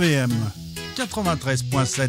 OVM 93.7.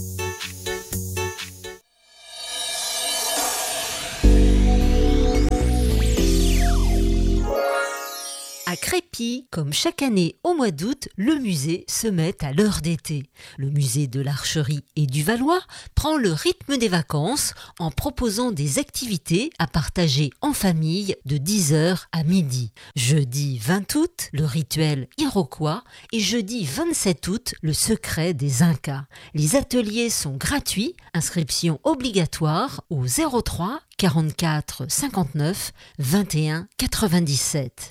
À Crépy, comme chaque année au mois d'août, le musée se met à l'heure d'été. Le musée de l'Archerie et du Valois prend le rythme des vacances en proposant des activités à partager en famille de 10h à midi. Jeudi 20 août, le rituel iroquois et jeudi 27 août, le secret des Incas. Les ateliers sont gratuits, inscription obligatoire au 03 44 59 21 97.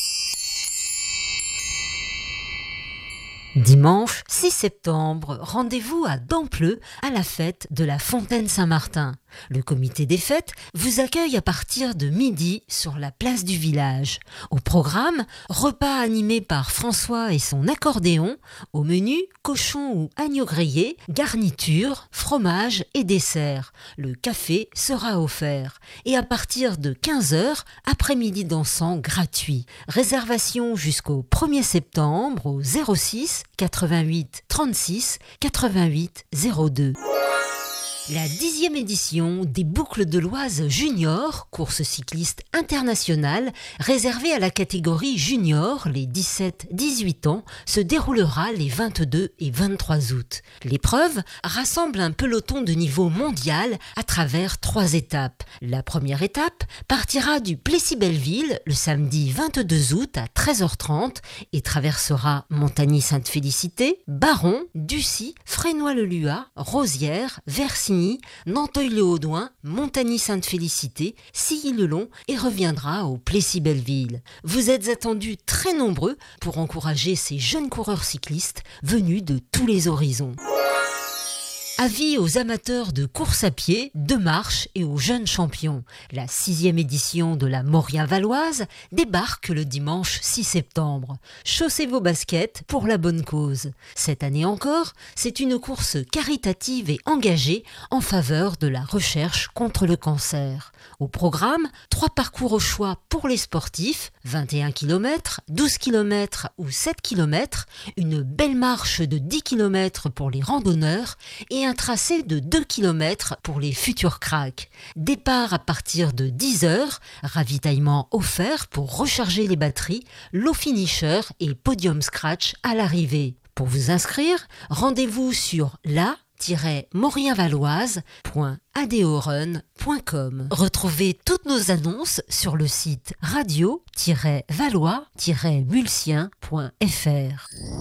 Dimanche 6 septembre, rendez-vous à Dampleux à la fête de la Fontaine Saint-Martin. Le comité des fêtes vous accueille à partir de midi sur la place du village. Au programme, repas animé par François et son accordéon. Au menu, cochon ou agneau grillé, garniture, fromage et dessert. Le café sera offert. Et à partir de 15h, après-midi dansant gratuit. Réservation jusqu'au 1er septembre au 06 88 36 88 02. La 10e édition des Boucles de l'Oise Junior, course cycliste internationale réservée à la catégorie junior, les 17-18 ans, se déroulera les 22 et 23 août. L'épreuve rassemble un peloton de niveau mondial à travers 3 étapes. La première étape partira du Plessis-Belleville le samedi 22 août à 13h30 et traversera Montagny-Sainte-Félicité, Baron, Ducy, Frénois-le-Luat, Rosières, Versigny, Nanteuil-le-Haudouin, Montagny-Sainte-Félicité, Silly-le-Long et reviendra au Plessis-Belleville. Vous êtes attendus très nombreux pour encourager ces jeunes coureurs cyclistes venus de tous les horizons. Avis aux amateurs de course à pied, de marche et aux jeunes champions. La 6e édition de la Moria Valoise débarque le dimanche 6 septembre. Chaussez vos baskets pour la bonne cause. Cette année encore, c'est une course caritative et engagée en faveur de la recherche contre le cancer. Au programme, 3 parcours au choix pour les sportifs, 21 km, 12 km ou 7 km, une belle marche de 10 km pour les randonneurs et un tracé de 2 km pour les futurs cracks. Départ à partir de 10h, ravitaillement offert pour recharger les batteries, lot finisher et podium scratch à l'arrivée. Pour vous inscrire, rendez-vous sur la-morienvaloise.adeorun.com. Retrouvez toutes nos annonces sur le site radio-valois-mulsien.fr.